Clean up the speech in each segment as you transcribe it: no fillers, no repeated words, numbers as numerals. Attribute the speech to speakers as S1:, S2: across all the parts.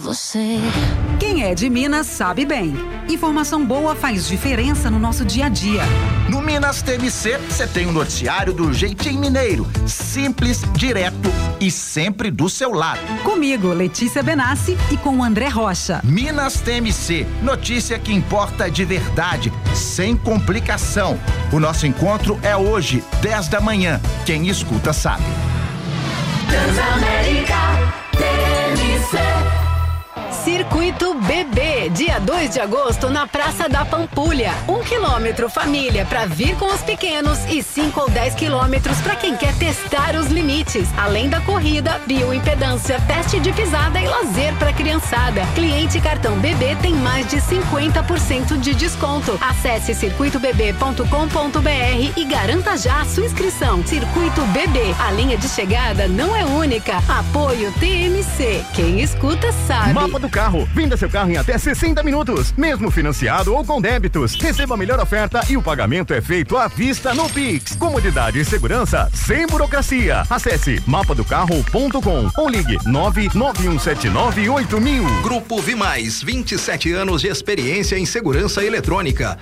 S1: você.
S2: Quem é de Minas sabe bem. Informação boa faz diferença no nosso dia a dia.
S3: No Minas TMC, você tem um noticiário do jeitinho mineiro. Simples, direto e sempre do seu lado.
S2: Comigo, Letícia Benassi, e com o André Rocha.
S3: Minas TMC, notícia que importa de verdade, sem complicação. O nosso encontro é hoje, 10 da manhã. Quem escuta sabe.
S4: Transamérica TMC.
S5: Circuito Bebê, dia 2 de agosto na Praça da Pampulha. 1 quilômetro família para vir com os pequenos e 5 ou 10 quilômetros para quem quer testar os limites. Além da corrida, bioimpedância, teste de pisada e lazer para criançada. Cliente cartão Bebê tem mais de 50% de desconto. Acesse circuitobebê.com.br e garanta já a sua inscrição. Circuito Bebê, a linha de chegada não é única. Apoio TMC. Quem escuta sabe.
S6: Mapa do carro. Venda seu carro em até 60 minutos, mesmo financiado ou com débitos. Receba a melhor oferta e o pagamento é feito à vista no Pix. Comodidade e segurança sem burocracia. Acesse mapadocarro.com ou ligue 991798000.
S7: Grupo Vimais, 27 anos de experiência em segurança eletrônica.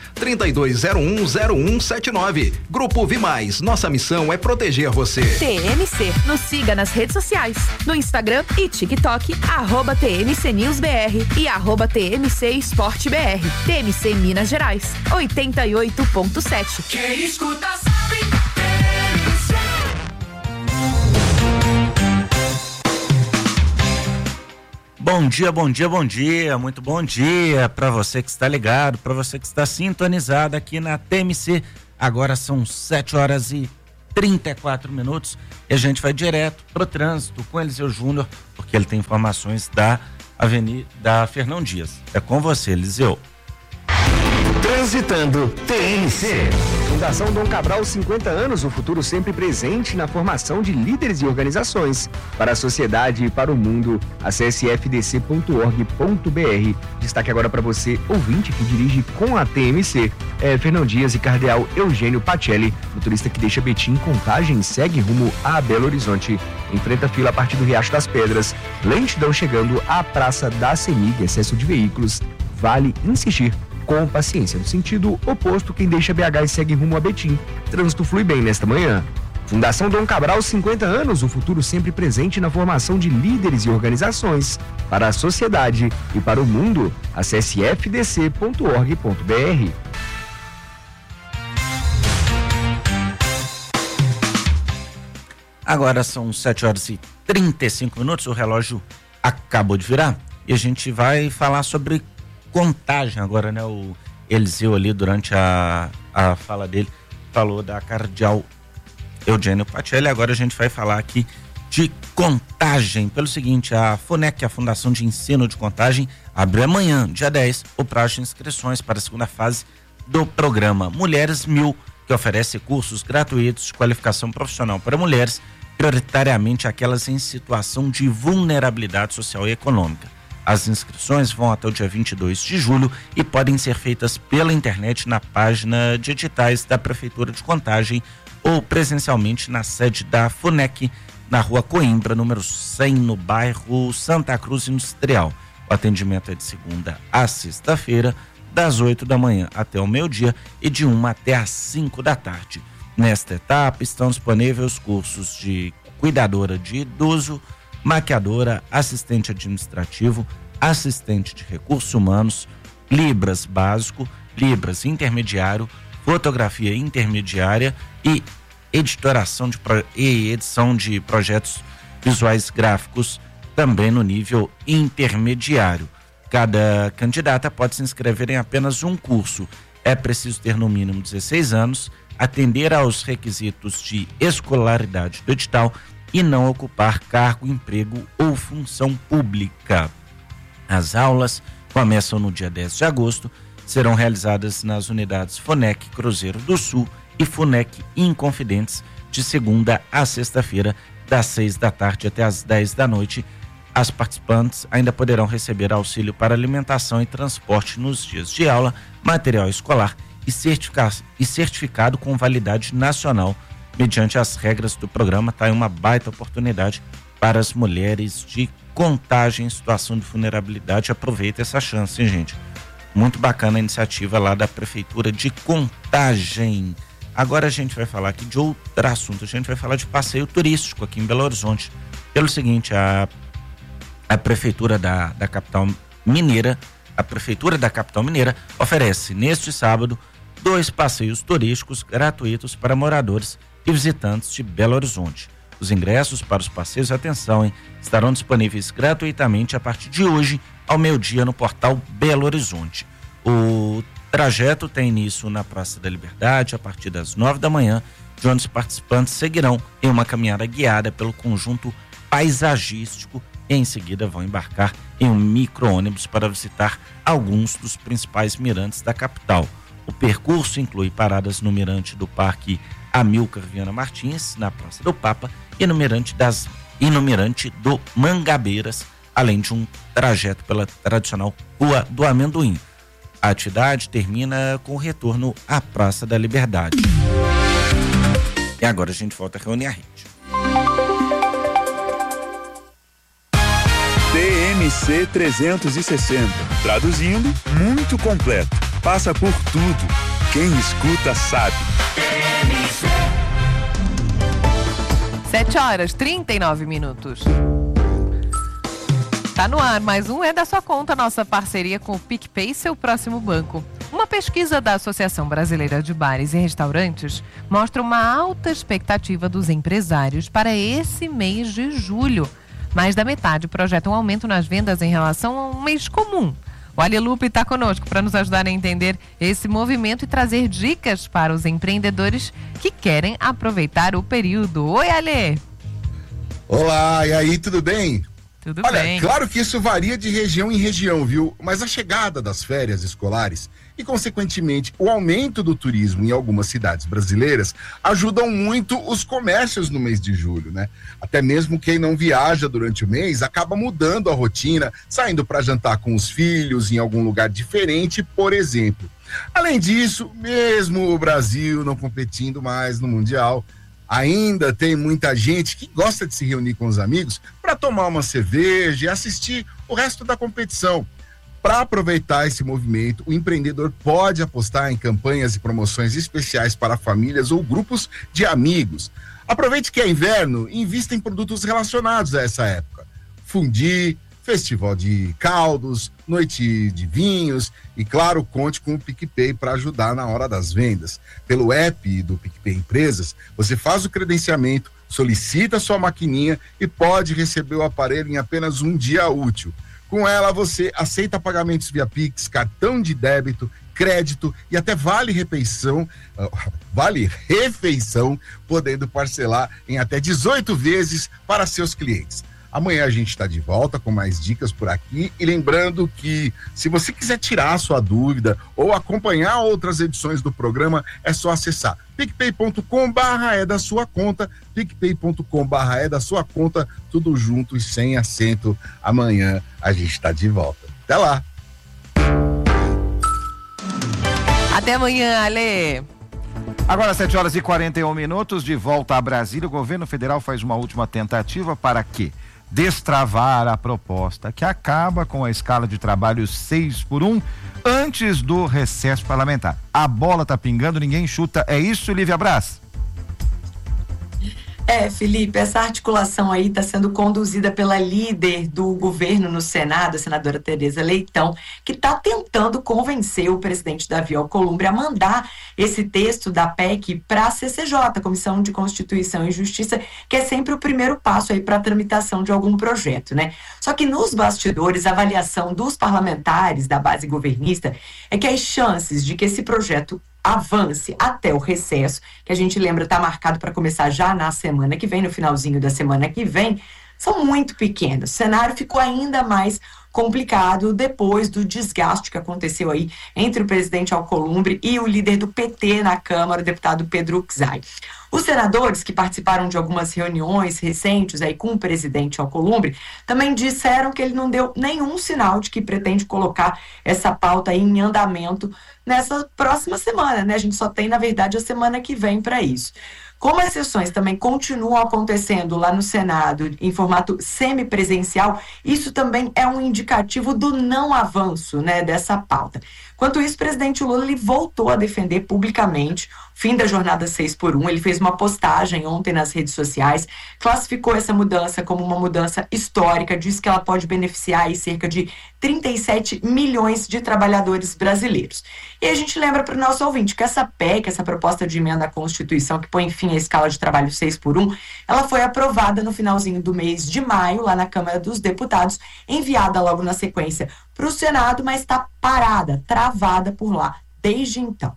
S7: 32010179. Grupo Vimais, nossa missão é proteger você.
S8: TMC, nos siga nas redes sociais, no Instagram e TikTok, @TMC News BR e @TMC Esporte BR. TMC Minas Gerais, 88.7.
S4: Quem escuta sabe.
S9: Bom dia, bom dia, bom dia, muito bom dia para você que está ligado, para você que está sintonizado aqui na TMC. Agora são 7h34 e a gente vai direto pro trânsito com Eliseu Júnior, porque ele tem informações da Avenida Fernão Dias. É com você, Eliseu.
S10: Transitando TMC. Fundação Dom Cabral, 50 anos, o futuro sempre presente na formação de líderes e organizações. Para a sociedade e para o mundo, acesse fdc.org.br. Destaque agora para você, ouvinte que dirige com a TMC. Fernão Dias e Cardeal Eugênio Pacelli, motorista que deixa Betim, Contagem, segue rumo a Belo Horizonte. Enfrenta fila a partir do Riacho das Pedras. Lentidão chegando à Praça da CEMIG, excesso de veículos. Vale insistir com paciência. No sentido oposto, quem deixa BH e segue rumo a Betim. Trânsito flui bem nesta manhã. Fundação Dom Cabral, 50 anos, o futuro sempre presente na formação de líderes e organizações. Para a sociedade e para o mundo, acesse fdc.org.br.
S9: Agora são 7h35, o relógio acabou de virar e a gente vai falar sobre Contagem agora, né? O Eliseu ali durante a fala dele falou da Cardeal Eugênio Pacelli. Agora a gente vai falar aqui de Contagem. Pelo seguinte, a FUNEC, a Fundação de Ensino de Contagem, abre amanhã, dia 10, o prazo de inscrições para a segunda fase do programa Mulheres 1000, que oferece cursos gratuitos de qualificação profissional para mulheres, prioritariamente aquelas em situação de vulnerabilidade social e econômica. As inscrições vão até o dia 22 de julho e podem ser feitas pela internet na página de editais da Prefeitura de Contagem ou presencialmente na sede da FUNEC, na Rua Coimbra, número 100, no bairro Santa Cruz Industrial. O atendimento é de segunda a sexta-feira, das 8 da manhã até o meio-dia e de 1 até às 5 da tarde. Nesta etapa estão disponíveis os cursos de cuidadora de idoso, maquiadora, assistente administrativo, assistente de recursos humanos, Libras básico, Libras intermediário, fotografia intermediária e edição de projetos visuais gráficos também no nível intermediário. Cada candidata pode se inscrever em apenas um curso. É preciso ter no mínimo 16 anos, atender aos requisitos de escolaridade do edital e não ocupar cargo, emprego ou função pública. As aulas começam no dia 10 de agosto, serão realizadas nas unidades FUNEC Cruzeiro do Sul e FUNEC Inconfidentes, de segunda a sexta-feira, das 6 da tarde até as 10 da noite. As participantes ainda poderão receber auxílio para alimentação e transporte nos dias de aula, material escolar e certificado com validade nacional. Mediante as regras do programa, está aí uma baita oportunidade para as mulheres de Contagem em situação de vulnerabilidade. Aproveita essa chance, hein, gente? Muito bacana a iniciativa lá da Prefeitura de Contagem. Agora a gente vai falar aqui de outro assunto. A gente vai falar de passeio turístico aqui em Belo Horizonte. Pelo seguinte, a Prefeitura da capital mineira, oferece neste sábado 2 passeios turísticos gratuitos para moradores e visitantes de Belo Horizonte. Os ingressos para os passeios, atenção, hein, estarão disponíveis gratuitamente a partir de hoje ao meio-dia no portal Belo Horizonte. O trajeto tem início na Praça da Liberdade a partir das 9 da manhã, de onde os participantes seguirão em uma caminhada guiada pelo conjunto paisagístico e em seguida vão embarcar em um micro-ônibus para visitar alguns dos principais mirantes da capital. O percurso inclui paradas no mirante do Parque Amilcar Viana Martins, na Praça do Papa, e no mirante do Mangabeiras, além de um trajeto pela tradicional Rua do Amendoim. A atividade termina com o retorno à Praça da Liberdade. E agora a gente volta a reunir a rede.
S1: TMC 360. Traduzindo, muito completo. Passa por tudo. Quem escuta sabe.
S11: 7h39. Tá no ar, mais um É da Sua Conta, nossa parceria com o PicPay, seu próximo banco. Uma pesquisa da Associação Brasileira de Bares e Restaurantes mostra uma alta expectativa dos empresários para esse mês de julho. Mais da metade projeta um aumento nas vendas em relação a um mês comum. O Ali Lupe está conosco para nos ajudar a entender esse movimento e trazer dicas para os empreendedores que querem aproveitar o período. Oi, Ale!
S12: Olá, e aí, tudo bem?
S11: Tudo
S12: Olha,
S11: bem.
S12: claro que isso varia de região em região, viu? Mas a chegada das férias escolares e, consequentemente, o aumento do turismo em algumas cidades brasileiras ajudam muito os comércios no mês de julho, né? Até mesmo quem não viaja durante o mês acaba mudando a rotina, saindo para jantar com os filhos em algum lugar diferente, por exemplo. Além disso, mesmo o Brasil não competindo mais no Mundial, ainda tem muita gente que gosta de se reunir com os amigos para tomar uma cerveja e assistir o resto da competição. Para aproveitar esse movimento, o empreendedor pode apostar em campanhas e promoções especiais para famílias ou grupos de amigos. Aproveite que é inverno e invista em produtos relacionados a essa época. Fundi, festival de caldos, noite de vinhos e, claro, conte com o PicPay para ajudar na hora das vendas. Pelo app do PicPay Empresas, você faz o credenciamento, solicita sua maquininha e pode receber o aparelho em apenas um dia útil. Com ela, você aceita pagamentos via Pix, cartão de débito, crédito e até vale refeição, podendo parcelar em até 18 vezes para seus clientes. Amanhã a gente está de volta com mais dicas por aqui e lembrando que se você quiser tirar a sua dúvida ou acompanhar outras edições do programa, é só acessar picpay.com/é da sua conta, picpay.com/é da sua conta, tudo junto e sem acento. Amanhã a gente está de volta. Até lá!
S11: Até amanhã, Ale!
S13: Agora 7h41, de volta a Brasília. O governo federal faz uma última tentativa para quê? Destravar a proposta que acaba com a escala de trabalho 6x1 antes do recesso parlamentar. A bola tá pingando, ninguém chuta. É isso, Lívia Braz?
S14: Felipe, essa articulação aí está sendo conduzida pela líder do governo no Senado, a senadora Tereza Leitão, que está tentando convencer o presidente Davi Alcolumbre a mandar esse texto da PEC para a CCJ, Comissão de Constituição e Justiça, que é sempre o primeiro passo aí para a tramitação de algum projeto, né? Só que nos bastidores, a avaliação dos parlamentares da base governista é que as chances de que esse projeto avance até o recesso, que a gente lembra está marcado para começar já na semana que vem, no finalzinho da semana que vem, são muito pequenas. O cenário ficou ainda mais complicado depois do desgaste que aconteceu aí entre o presidente Alcolumbre e o líder do PT na Câmara, o deputado Pedro Czai. Os senadores que participaram de algumas reuniões recentes aí com o presidente Alcolumbre também disseram que ele não deu nenhum sinal de que pretende colocar essa pauta aí em andamento nessa próxima semana, né? A gente só tem, na verdade, a semana que vem para isso. Como as sessões também continuam acontecendo lá no Senado em formato semipresencial, isso também é um indicativo do não avanço, né, dessa pauta. Enquanto isso, o presidente Lula ele voltou a defender publicamente o fim da jornada 6x1. Ele fez uma postagem ontem nas redes sociais, classificou essa mudança como uma mudança histórica, disse que ela pode beneficiar aí cerca de 37 milhões de trabalhadores brasileiros. E a gente lembra para o nosso ouvinte que essa PEC, essa proposta de emenda à Constituição que põe fim à escala de trabalho 6x1, ela foi aprovada no finalzinho do mês de maio, lá na Câmara dos Deputados, enviada logo na sequência para o Senado, mas está parada, travada por lá desde então.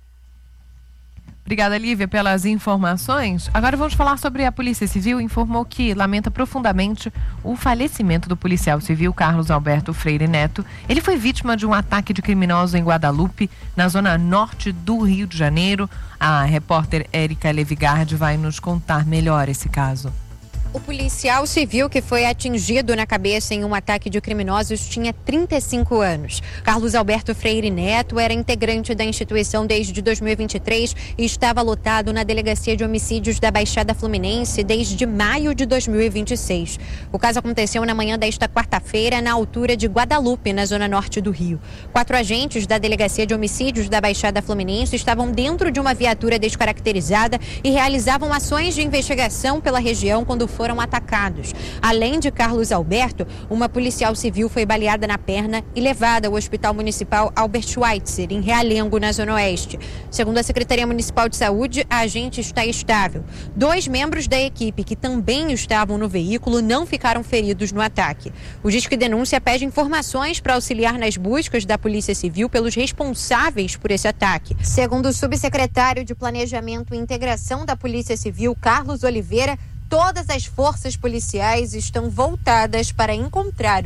S11: Obrigada, Lívia, pelas informações. Agora vamos falar sobre a Polícia Civil. Informou que lamenta profundamente o falecimento do policial civil Carlos Alberto Freire Neto. Ele foi vítima de um ataque de criminosos em Guadalupe, na zona norte do Rio de Janeiro. A repórter Érica Levigard vai nos contar melhor esse caso.
S15: O policial civil que foi atingido na cabeça em um ataque de criminosos tinha 35 anos. Carlos Alberto Freire Neto era integrante da instituição desde 2023 e estava lotado na Delegacia de Homicídios da Baixada Fluminense desde maio de 2026. O caso aconteceu na manhã desta quarta-feira, na altura de Guadalupe, na zona norte do Rio. 4 agentes da Delegacia de Homicídios da Baixada Fluminense estavam dentro de uma viatura descaracterizada e realizavam ações de investigação pela região quando foram atacados. Além de Carlos Alberto, uma policial civil foi baleada na perna e levada ao Hospital Municipal Albert Schweitzer, em Realengo, na Zona Oeste. Segundo a Secretaria Municipal de Saúde, a agente está estável. 2 membros da equipe que também estavam no veículo não ficaram feridos no ataque. O Disque Denúncia pede informações para auxiliar nas buscas da Polícia Civil pelos responsáveis por esse ataque. Segundo o subsecretário de Planejamento e Integração da Polícia Civil, Carlos Oliveira, todas as forças policiais estão voltadas para encontrar